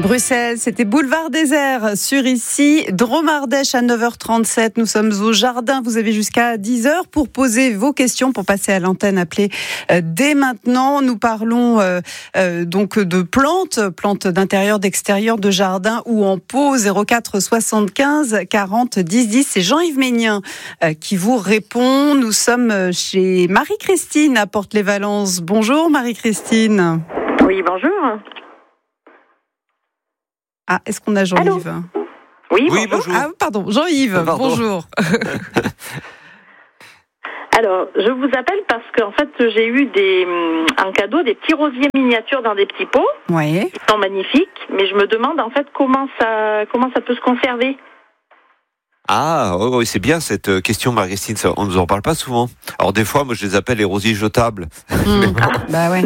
Bruxelles, c'était Boulevard Désert sur ici, Dromardèche à 9h37. Nous sommes au jardin. Vous avez jusqu'à 10h pour poser vos questions, pour passer à l'antenne. Appelez dès maintenant. Nous parlons donc de plantes d'intérieur, d'extérieur, de jardin ou en pot. 04 75 40 10 10. C'est Jean-Yves Ménien qui vous répond. Nous sommes chez Marie-Christine à Porte-les-Valences. Bonjour Marie-Christine. Oui, bonjour. Ah, est-ce qu'on a Jean-Yves ? Allô ? Oui, bonjour. Ah, pardon, Jean-Yves, bonjour. Alors, je vous appelle parce qu'en fait, j'ai eu en cadeau des petits rosiers miniatures dans des petits pots. Oui. Ils sont magnifiques, mais je me demande en fait comment ça peut se conserver. Ah, oui, c'est bien cette question, Marie-Christine. On nous en parle pas souvent. Alors des fois, moi, je les appelle les rosiers jetables. Bah ouais.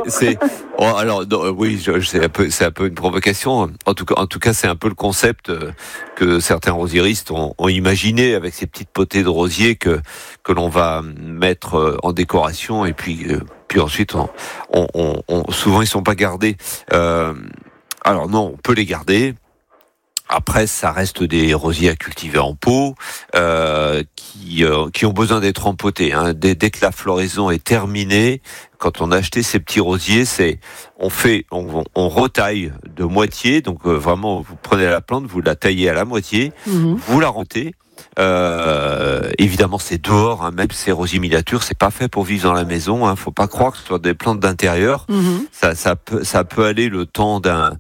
Oui, c'est un peu une provocation. En tout cas, c'est un peu le concept que certains rosieristes ont imaginé avec ces petites potées de rosiers que l'on va mettre en décoration et puis ensuite, souvent ils sont pas gardés. Alors non, on peut les garder. Après, ça reste des rosiers à cultiver en pot, qui ont besoin d'être empotés. Hein. Dès que la floraison est terminée, quand on a acheté ces petits rosiers, on retaille de moitié. Donc vraiment, vous prenez la plante, vous la taillez à la moitié, vous la rentez. Évidemment, c'est dehors. Hein, même ces rosiers miniatures, c'est pas fait pour vivre dans la maison. Hein. Faut pas croire que ce soit des plantes d'intérieur. Ça peut aller le temps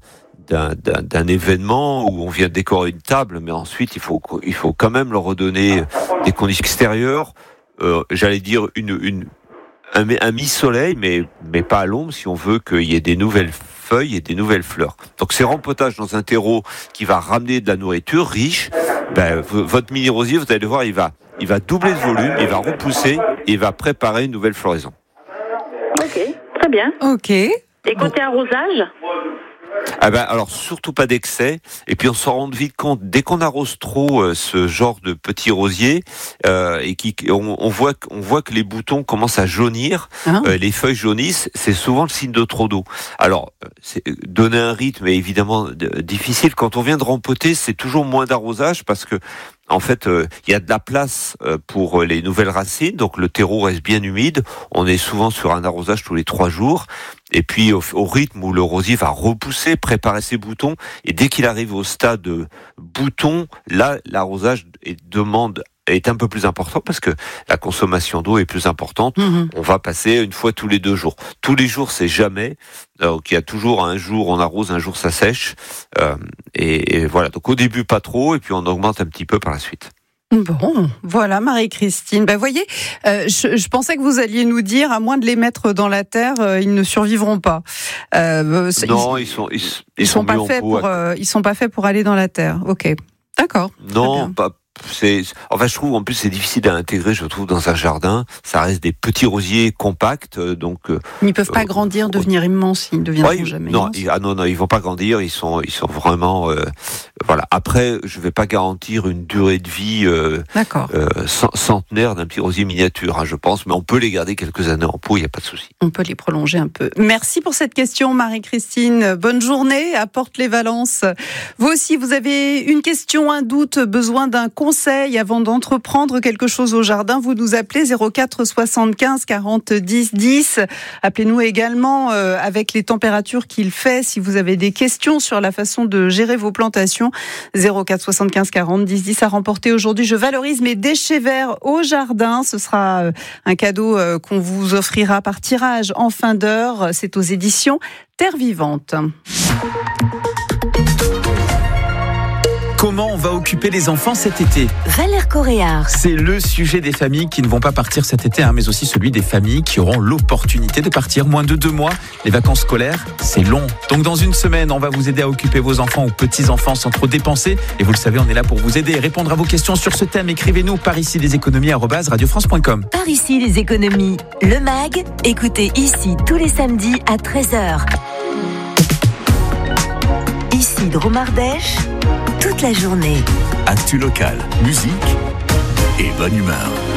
d'un événement où on vient décorer une table, mais ensuite il faut quand même leur redonner des conditions extérieures. J'allais dire un mi-soleil, mais pas à l'ombre si on veut qu'il y ait des nouvelles feuilles et des nouvelles fleurs. Donc c'est rempotage dans un terreau qui va ramener de la nourriture riche. Votre mini rosier, vous allez voir, il va doubler de volume, il va repousser et il va préparer une nouvelle floraison. Ok, très bien. Ok. Et côté arrosage ? Alors surtout pas d'excès, et puis on s'en rend vite compte dès qu'on arrose trop ce genre de petits rosiers on voit que les boutons commencent à jaunir, les feuilles jaunissent, c'est souvent le signe de trop d'eau. Alors donner un rythme est évidemment difficile. Quand on vient de rempoter, c'est toujours moins d'arrosage parce que en fait, il y a de la place pour les nouvelles racines, donc le terreau reste bien humide. On est souvent sur un arrosage tous les 3 jours. Et puis au rythme où le rosier va repousser, préparer ses boutons, et dès qu'il arrive au stade de bouton, là, l'arrosage est un peu plus important parce que la consommation d'eau est plus importante. On va passer une fois tous les 2 jours. Tous les jours, c'est jamais. Donc il y a toujours un jour on arrose, un jour ça sèche. Et voilà. Donc au début pas trop, et puis on augmente un petit peu par la suite. Bon, voilà Marie-Christine. Voyez, je pensais que vous alliez nous dire, à moins de les mettre dans la terre, ils ne survivront pas. Non, ils sont pas faits ils sont pas faits pour aller dans la terre. Ok, d'accord. Non, pas. Je trouve en plus c'est difficile à intégrer. Je trouve dans un jardin, ça reste des petits rosiers compacts, donc ils ne peuvent pas grandir, devenir immenses. Ils ne deviendront jamais. Non, ils vont pas grandir. Ils sont vraiment voilà. Après, je vais pas garantir une durée de vie centenaire d'un petit rosier miniature, hein, je pense, mais on peut les garder quelques années en pot, il y a pas de souci. On peut les prolonger un peu. Merci pour cette question, Marie-Christine. Bonne journée à Porte-les-Valences. Vous aussi, vous avez une question, un doute, besoin d'un conseil avant d'entreprendre quelque chose au jardin, vous nous appelez 04 75 40 10 10. Appelez-nous également avec les températures qu'il fait si vous avez des questions sur la façon de gérer vos plantations. 04 75 40 10 10 à remporter aujourd'hui. Je valorise mes déchets verts au jardin. Ce sera un cadeau qu'on vous offrira par tirage en fin d'heure. C'est aux éditions Terre Vivante. Comment on va occuper les enfants cet été ? Valère Coréard. C'est le sujet des familles qui ne vont pas partir cet été, mais aussi celui des familles qui auront l'opportunité de partir moins de 2 mois. Les vacances scolaires, c'est long. Donc dans une semaine, on va vous aider à occuper vos enfants ou petits-enfants sans trop dépenser. Et vous le savez, on est là pour vous aider et répondre à vos questions sur ce thème. Écrivez-nous par ici les économies @radiofrance.com. Par ici les économies. Le MAG, écoutez ici tous les samedis à 13h. Ici Dromardèche, toute la journée. Actu local, musique et bonne humeur.